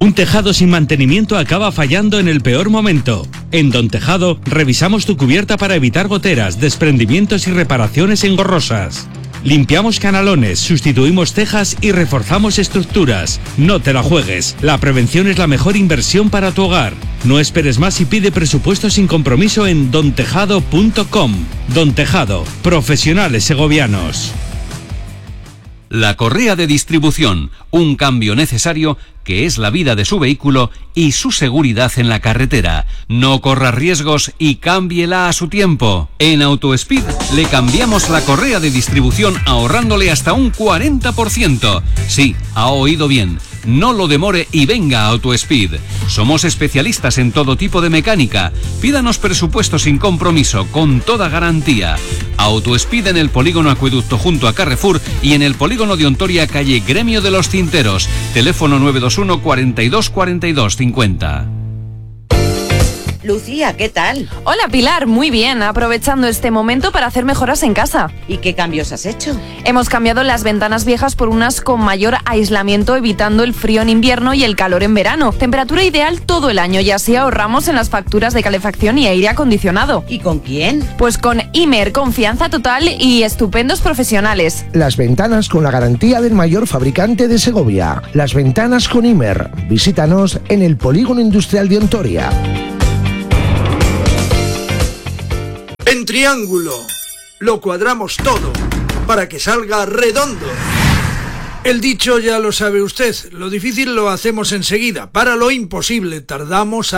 Un tejado sin mantenimiento acaba fallando en el peor momento. En Don Tejado revisamos tu cubierta para evitar goteras, desprendimientos y reparaciones engorrosas. Limpiamos canalones, sustituimos tejas y reforzamos estructuras. No te la juegues. La prevención es la mejor inversión para tu hogar. No esperes más y pide presupuesto sin compromiso en dontejado.com. Don Tejado, profesionales segovianos. La correa de distribución, un cambio necesario que es la vida de su vehículo y su seguridad en la carretera. No corra riesgos y cámbiela a su tiempo. En AutoSpeed le cambiamos la correa de distribución ahorrándole hasta un 40%. Sí, ha oído bien. No lo demore y venga a AutoSpeed. Somos especialistas en todo tipo de mecánica. Pídanos presupuesto sin compromiso, con toda garantía. AutoSpeed en el polígono Acueducto junto a Carrefour y en el polígono de Ontoria, calle Gremio de los Tinteros. Teléfono 921 42 42 50. Lucía, ¿qué tal? Hola Pilar, muy bien, aprovechando este momento para hacer mejoras en casa. ¿Y qué cambios has hecho? Hemos cambiado las ventanas viejas por unas con mayor aislamiento, evitando el frío en invierno y el calor en verano. Temperatura ideal todo el año y así ahorramos en las facturas de calefacción y aire acondicionado. ¿Y con quién? Pues con Imer, confianza total y estupendos profesionales. Las ventanas con la garantía del mayor fabricante de Segovia. Las ventanas con Imer. Visítanos en el Polígono Industrial de Ontoria. En Triángulo lo cuadramos todo para que salga redondo. El dicho ya lo sabe usted, lo difícil lo hacemos enseguida, para lo imposible tardamos